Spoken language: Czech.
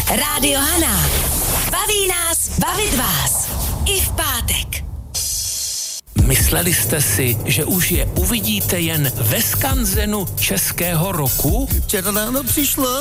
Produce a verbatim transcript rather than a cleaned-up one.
Rádio Hana. Baví nás, bavit vás. I v pátek. Mysleli jste si, že už je uvidíte jen ve skanzenu českého roku? Včera ráno přišlo.